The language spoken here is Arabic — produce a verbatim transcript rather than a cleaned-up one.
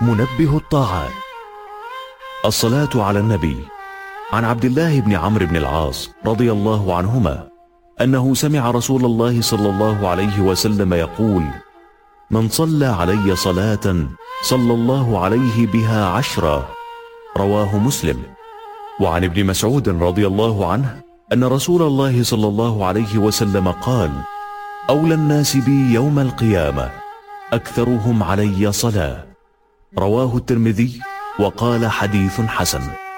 منبه الطاعات. الصلاة على النبي. عن عبد الله بن عمرو بن العاص رضي الله عنهما أنه سمع رسول الله صلى الله عليه وسلم يقول: من صلى علي صلاة صلى الله عليه بها عشرا. رواه مسلم. وعن ابن مسعود رضي الله عنه أن رسول الله صلى الله عليه وسلم قال: أولى الناس بي يوم القيامة أكثرهم علي صلاة. رواه الترمذي وقال: حديث حسن.